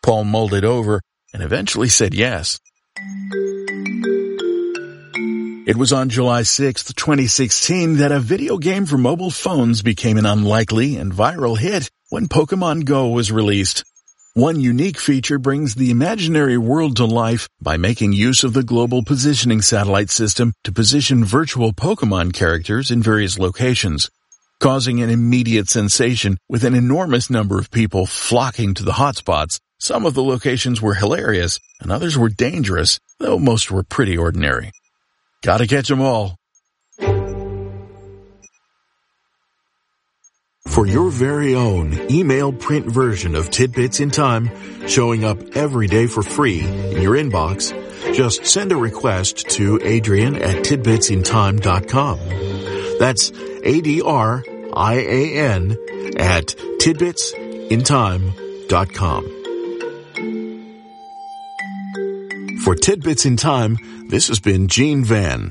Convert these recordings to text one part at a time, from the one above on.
Paul mulled it over and eventually said yes. It was on July 6, 2016 that a video game for mobile phones became an unlikely and viral hit when Pokemon Go was released. One unique feature brings the imaginary world to life by making use of the Global Positioning Satellite System to position virtual Pokemon characters in various locations, causing an immediate sensation with an enormous number of people flocking to the hotspots. Some of the locations were hilarious and others were dangerous, though most were pretty ordinary. Gotta catch 'em all. For your very own email print version of Tidbits in Time, showing up every day for free in your inbox, just send a request to Adrian@tidbitsintime.com. That's ADRIAN at tidbitsintime.com. For Tidbits in Time, this has been Gene Van.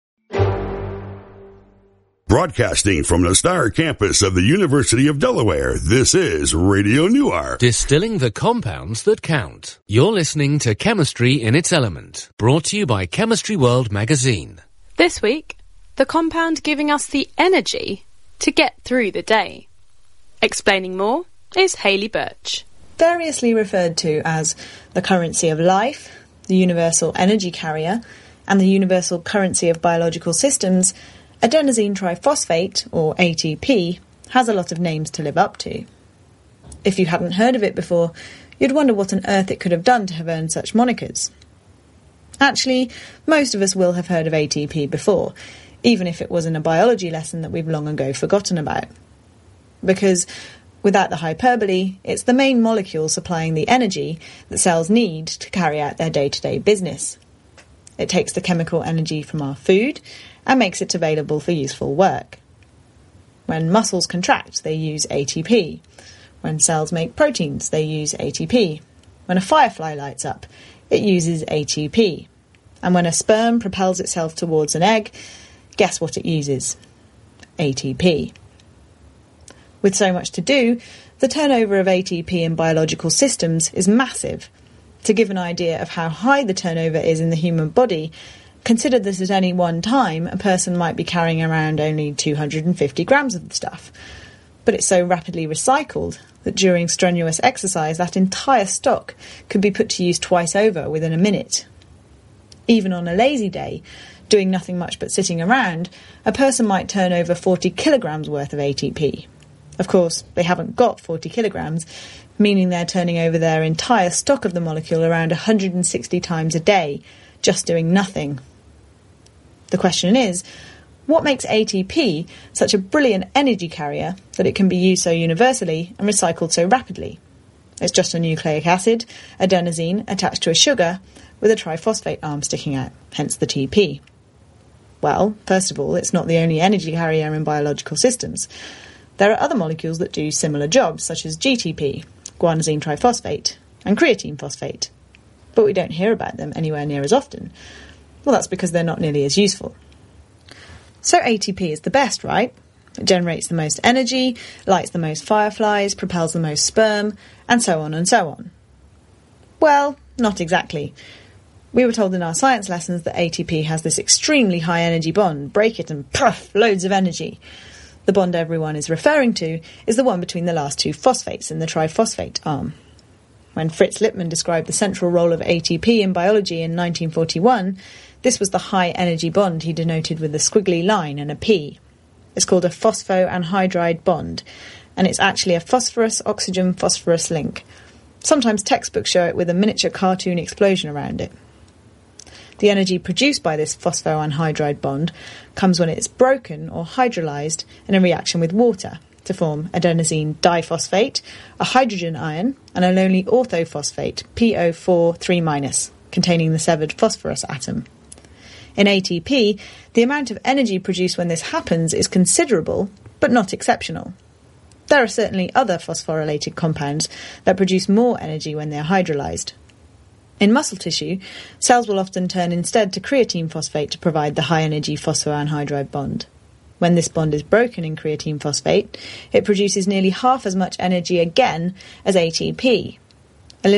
Broadcasting from the Star campus of the University of Delaware, this is Radio Noir. Distilling the compounds that count. You're listening to Chemistry in its Element, brought to you by Chemistry World magazine. This week, the compound giving us the energy to get through the day. Explaining more is Hayley Birch. Variously referred to as the currency of life, the universal energy carrier, and the universal currency of biological systems, adenosine triphosphate, or ATP, has a lot of names to live up to. If you hadn't heard of it before, you'd wonder what on earth it could have done to have earned such monikers. Actually, most of us will have heard of ATP before, even if it was in a biology lesson that we've long ago forgotten about. Because, without the hyperbole, it's the main molecule supplying the energy that cells need to carry out their day-to-day business. It takes the chemical energy from our food and makes it available for useful work. When muscles contract, they use ATP. When cells make proteins, they use ATP. When a firefly lights up, it uses ATP. And when a sperm propels itself towards an egg, guess what it uses? ATP. With so much to do, the turnover of ATP in biological systems is massive. To give an idea of how high the turnover is in the human body, consider that at any one time a person might be carrying around only 250 grams of the stuff. But it's so rapidly recycled that during strenuous exercise that entire stock could be put to use twice over within a minute. Even on a lazy day, doing nothing much but sitting around, a person might turn over 40 kilograms worth of ATP. Of course, they haven't got 40 kilograms, meaning they're turning over their entire stock of the molecule around 160 times a day, just doing nothing. The question is, what makes ATP such a brilliant energy carrier that it can be used so universally and recycled so rapidly? It's just a nucleic acid, adenosine, attached to a sugar, with a triphosphate arm sticking out, hence the TP. Well, first of all, it's not the only energy carrier in biological systems. There are other molecules that do similar jobs, such as GTP, guanosine triphosphate, and creatine phosphate. But we don't hear about them anywhere near as often. Well, that's because they're not nearly as useful. So ATP is the best, right? It generates the most energy, lights the most fireflies, propels the most sperm, and so on and so on. Well, not exactly. We were told in our science lessons that ATP has this extremely high energy bond. Break it and puff, loads of energy. The bond everyone is referring to is the one between the last two phosphates in the triphosphate arm. When Fritz Lipmann described the central role of ATP in biology in 1941, this was the high energy bond he denoted with a squiggly line and a P. It's called a phosphoanhydride bond, and it's actually a phosphorus-oxygen-phosphorus link. Sometimes textbooks show it with a miniature cartoon explosion around it. The energy produced by this phosphoanhydride bond comes when it's broken or hydrolyzed in a reaction with water to form adenosine diphosphate, a hydrogen ion, and a lonely orthophosphate, PO4 3-, containing the severed phosphorus atom. In ATP, the amount of energy produced when this happens is considerable, but not exceptional. There are certainly other phosphorylated compounds that produce more energy when they are hydrolyzed. In muscle tissue, cells will often turn instead to creatine phosphate to provide the high-energy phosphoanhydride bond. When this bond is broken in creatine phosphate, it produces nearly half as much energy again as ATP,